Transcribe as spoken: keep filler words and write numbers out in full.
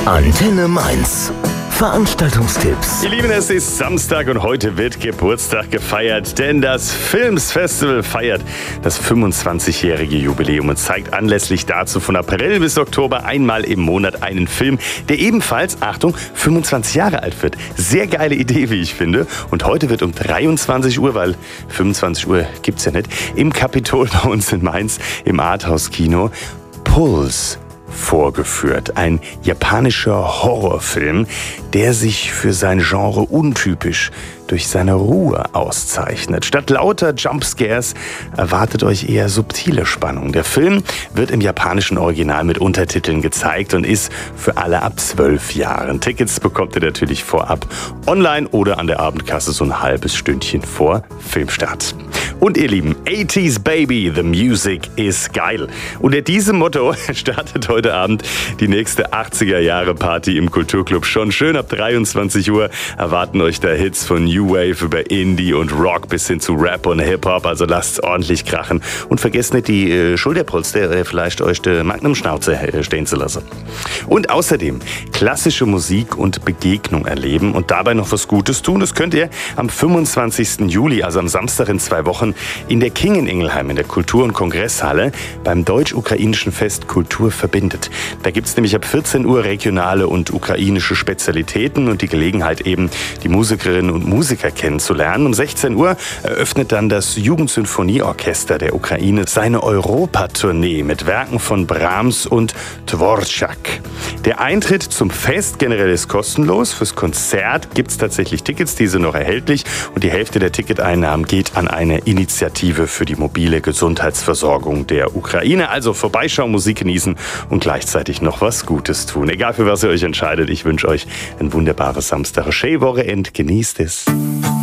Antenne Mainz. Veranstaltungstipps. Ihr Lieben, es ist Samstag und heute wird Geburtstag gefeiert, denn das Filmsfestival feiert das fünfundzwanzigjährige Jubiläum und zeigt anlässlich dazu von April bis Oktober einmal im Monat einen Film, der ebenfalls, Achtung, fünfundzwanzig Jahre alt wird. Sehr geile Idee, wie ich finde. Und heute wird um dreiundzwanzig Uhr, weil fünfundzwanzig Uhr gibt's ja nicht, im Kapitol bei uns in Mainz im Arthouse-Kino Pulse vorgeführt. Ein japanischer Horrorfilm, der sich für sein Genre untypisch durch seine Ruhe auszeichnet. Statt lauter Jumpscares erwartet euch eher subtile Spannung. Der Film wird im japanischen Original mit Untertiteln gezeigt und ist für alle ab zwölf Jahren. Tickets bekommt ihr natürlich vorab online oder an der Abendkasse so ein halbes Stündchen vor Filmstart. Und ihr Lieben, achtziger Baby, the music is geil. Unter diesem Motto startet heute Abend die nächste achtziger-Jahre-Party im Kulturclub. Schon schön ab dreiundzwanzig Uhr erwarten euch da Hits von New Wave über Indie und Rock bis hin zu Rap und Hip-Hop. Also lasst's ordentlich krachen. Und vergesst nicht die äh, Schulterpolster, äh, vielleicht euch die Magnum-Schnauze äh, stehen zu lassen. Und außerdem klassische Musik und Begegnung erleben und dabei noch was Gutes tun. Das könnt ihr am fünfundzwanzigsten Juli, also am Samstag in zwei Wochen, in der King in Ingelheim in der Kultur- und Kongresshalle beim deutsch-ukrainischen Fest Kultur verbindet. Da gibt's nämlich ab vierzehn Uhr regionale und ukrainische Spezialitäten und die Gelegenheit eben, die Musikerinnen und Musiker kennenzulernen. Um sechzehn Uhr eröffnet dann das Jugendsinfonieorchester der Ukraine seine Europatournee mit Werken von Brahms und Dvorak. Der Eintritt zum Fest generell ist kostenlos. Fürs Konzert gibt's tatsächlich Tickets, diese noch erhältlich. Und die Hälfte der Ticketeinnahmen geht an eine Initiative für die mobile Gesundheitsversorgung der Ukraine. Also vorbeischauen, Musik genießen und gleichzeitig noch was Gutes tun. Egal für was ihr euch entscheidet, ich wünsche euch ein wunderbares Samstag. Schöne Wochenende, genießt es.